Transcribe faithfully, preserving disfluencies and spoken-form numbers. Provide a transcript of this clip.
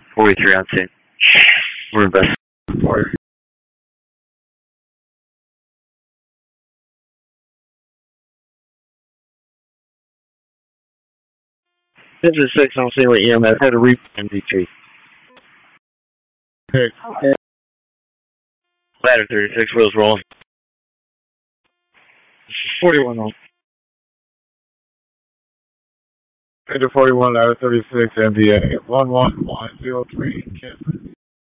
forty-three on scene. We're investigating for it. This is six on scene with E M S. Had a reef M D T. Six. Ladder thirty-six, wheels rolling. forty-one on. Major forty-one, ladder thirty-six, M D A one one one zero three.